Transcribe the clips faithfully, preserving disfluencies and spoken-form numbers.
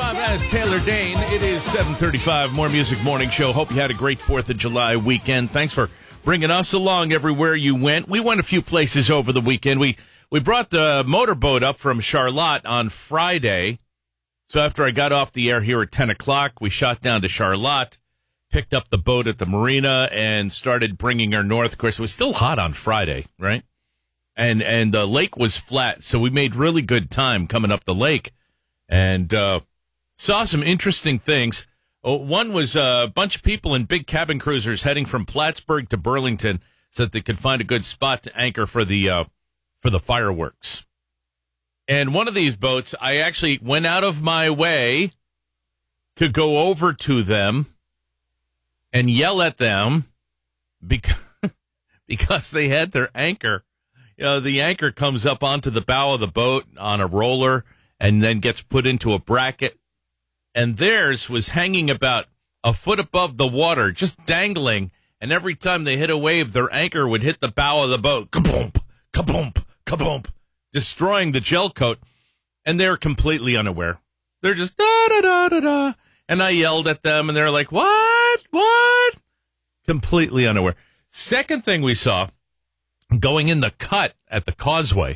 five as Taylor Dane. It is seven thirty-five, More Music Morning Show. Hope you had a great fourth of July weekend. Thanks for bringing us along everywhere you went. We went a few places over the weekend. We we brought the motorboat up from Charlotte on Friday. So after I got off the air here at ten o'clock, we shot down to Charlotte, picked up the boat at the marina, and started bringing her north. Of course, it was still hot on Friday, right? And and the lake was flat, so we made really good time coming up the lake. And uh, saw some interesting things. Oh, one was uh, a bunch of people in big cabin cruisers heading from Plattsburgh to Burlington so that they could find a good spot to anchor for the uh, for the fireworks. And one of these boats, I actually went out of my way to go over to them and yell at them because, because they had their anchor. You know, the anchor comes up onto the bow of the boat on a roller and then gets put into a bracket. And theirs was hanging about a foot above the water, just dangling. And every time they hit a wave, their anchor would hit the bow of the boat. Kaboom, kaboom, kaboom, destroying the gel coat. And they're completely unaware. They're just da-da-da-da-da. And I yelled at them, and they're like, what? What? Completely unaware. Second thing we saw, going in the cut at the causeway.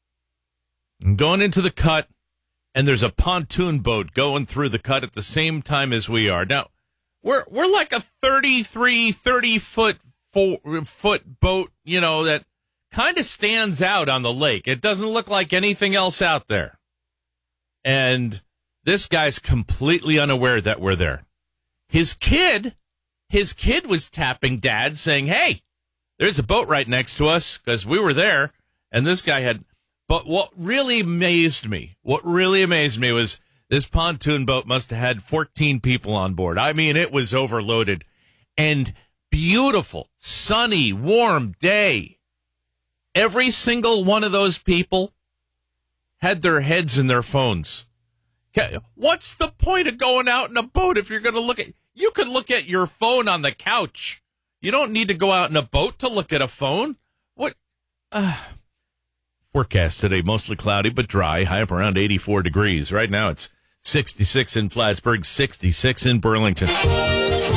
Going into the cut. And there's a pontoon boat going through the cut at the same time as we are. Now, we're we're like a thirty-three, thirty-foot four, foot boat, you know, that kind of stands out on the lake. It doesn't look like anything else out there. And this guy's completely unaware that we're there. His kid, his kid was tapping Dad saying, hey, there's a boat right next to us because we were there. And this guy had... But what really amazed me, what really amazed me was this pontoon boat must have had fourteen people on board. I mean, it was overloaded. And beautiful, sunny, warm day. Every single one of those people had their heads in their phones. What's the point of going out in a boat if you're going to look at... You can look at your phone on the couch. You don't need to go out in a boat to look at a phone. What... Uh, Forecast today, mostly cloudy but dry, high up around eighty-four degrees. Right now it's sixty-six in Plattsburgh, sixty-six in Burlington.